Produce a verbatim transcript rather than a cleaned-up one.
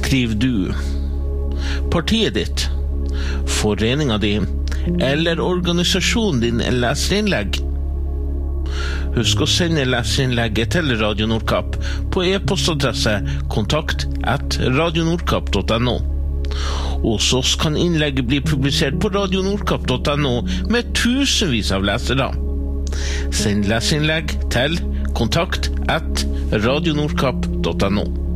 skriv du. Partiet ditt, foreningen din eller organisasjonen din leserinnlegg. Husk å sende leserinnlegget til Radio Nordkapp på e-postadresse kontakt at radionordkapp punktum no. Hos oss kan innlegget bli publisert på radionordkapp punktum no med tusenvis av lesere. Send leserinnlegg til kontakt at radionordkapp punktum no.